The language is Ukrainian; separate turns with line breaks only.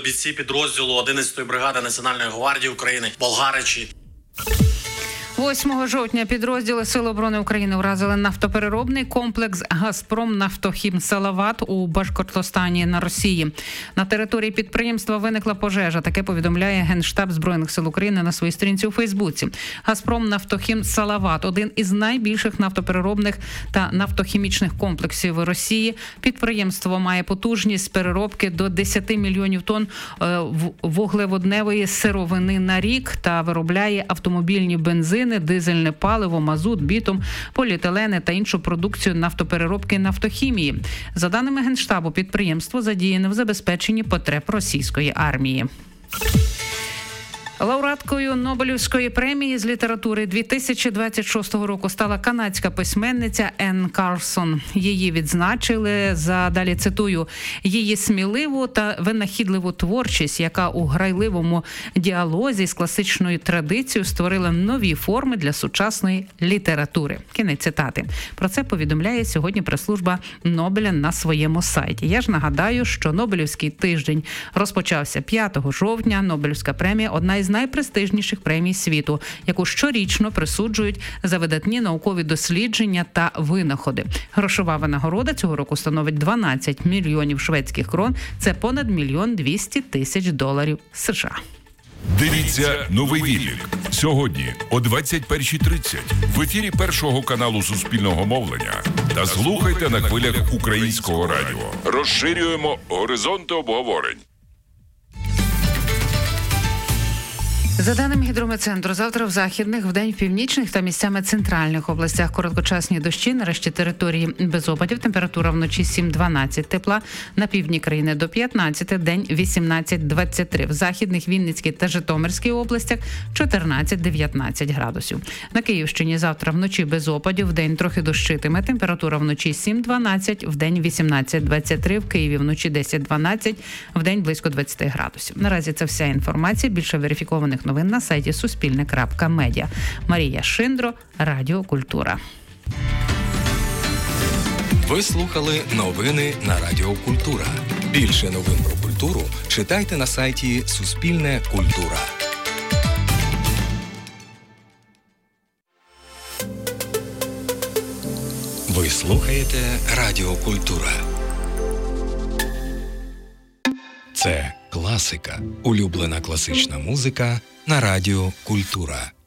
бійці підрозділу 11-ї бригади Національної гвардії України Болгаричі.
8 жовтня підрозділи Сил оборони України вразили нафтопереробний комплекс «Газпром Нафтохім Салават» у Башкортостані на Росії. На території підприємства виникла пожежа. Таке повідомляє Генштаб Збройних сил України на своїй сторінці у Фейсбуці. «Газпром Нафтохім Салават» – один із найбільших нафтопереробних та нафтохімічних комплексів Росії. Підприємство має потужність переробки до 10 мільйонів тонн вуглеводневої сировини на рік та виробляє автомобільні бензини, дизельне паливо, мазут, бітум, поліетилени та іншу продукцію нафтопереробки і нафтохімії. За даними Генштабу, підприємство задіяне в забезпеченні потреб російської армії. Лауреаткою Нобелівської премії з літератури 2026 року стала канадська письменниця Енн Карлсон. Її відзначили за, далі цитую, її сміливу та винахідливу творчість, яка у грайливому діалозі з класичною традицією створила нові форми для сучасної літератури. Кінець цитати. Про це повідомляє сьогодні прес-служба Нобеля на своєму сайті. Я ж нагадаю, що Нобелівський тиждень розпочався 5 жовтня. Нобелівська премія – одна із найпрестижніших премій світу, яку щорічно присуджують за видатні наукові дослідження та винаходи. Грошова винагорода цього року становить 12 мільйонів шведських крон. Це понад $1 мільйон 200 тисяч США.
Дивіться «Новий Віллік» сьогодні о 21:30 в ефірі Першого каналу Суспільного мовлення та слухайте на хвилях Українського радіо. Розширюємо горизонти обговорень.
За даними гідрометцентру, завтра в західних, вдень в північних та місцями центральних областях короткочасні дощі, на решті території без опадів, температура вночі 7-12 тепла, на півдні країни до 15, день 18-23, в західних, Вінницькій та Житомирській областях 14-19 градусів. На Київщині завтра вночі без опадів, вдень трохи дощитиме, температура вночі 7-12, вдень 18-23, в Києві вночі 10-12, вдень близько 20 градусів. Наразі це вся інформація, більше верифікованих новин на сайті Суспільне.Медіа. Марія Шиндро, Радіо Культура.
Ви слухали новини на Радіо Культура. Більше новин про культуру читайте на сайті Суспільне Культура. Ви слухаєте Радіо Культура. Це класика. Улюблена класична музика на Радіо Культура.